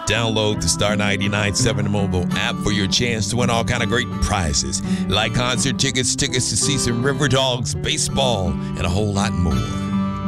Download the Star 99.7 mobile app for your chance to win all kind of great prizes, like concert tickets, tickets to see some River Dogs baseball, and a whole lot more.